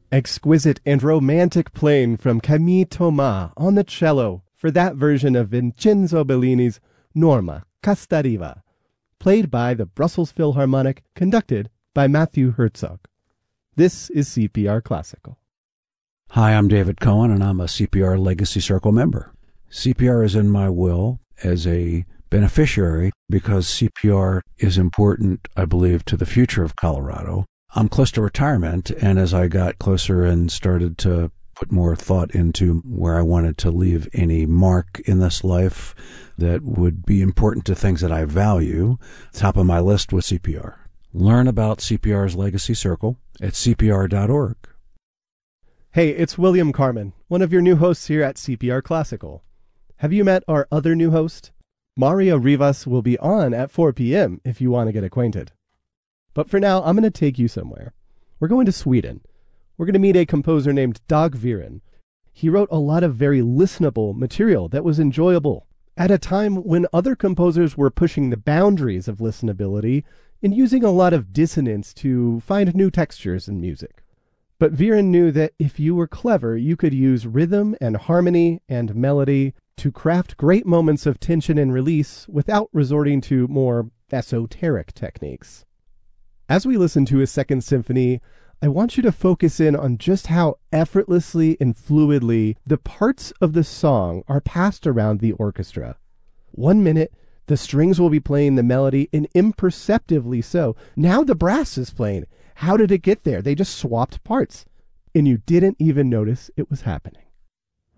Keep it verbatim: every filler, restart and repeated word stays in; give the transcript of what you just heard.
Exquisite and romantic playing from Camille Thomas on the cello for that version of Vincenzo Bellini's Norma Castariva, played by the Brussels Philharmonic, conducted by Matthew Herzog. This is C P R Classical. Hi, I'm David Cohen, and I'm a C P R Legacy Circle member. C P R is in my will as a beneficiary because C P R is important, I believe, to the future of Colorado. I'm close to retirement, and as I got closer and started to put more thought into where I wanted to leave any mark in this life that would be important to things that I value, top of my list was C P R. Learn about C P R's Legacy Circle at C P R dot org. Hey, it's William Carmen, one of your new hosts here at C P R Classical. Have you met our other new host? Mario Rivas will be on at four p.m. if you want to get acquainted. But for now, I'm going to take you somewhere. We're going to Sweden. We're going to meet a composer named Dag Viren. He wrote a lot of very listenable material that was enjoyable at a time when other composers were pushing the boundaries of listenability and using a lot of dissonance to find new textures in music. But Viren knew that if you were clever, you could use rhythm and harmony and melody to craft great moments of tension and release without resorting to more esoteric techniques. As we listen to his Second Symphony, I want you to focus in on just how effortlessly and fluidly the parts of the song are passed around the orchestra. One minute, the strings will be playing the melody, and imperceptibly so. Now the brass is playing. How did it get there? They just swapped parts, and you didn't even notice it was happening.